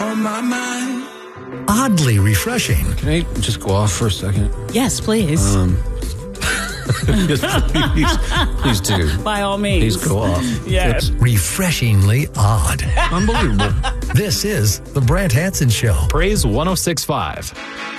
on my mind. Oddly refreshing. Can I just go off for a second? Yes, please. Please do. By all means. Please go off. Yes. It's Refreshingly odd. unbelievable. This is The Brant Hanson Show. Praise 106.5.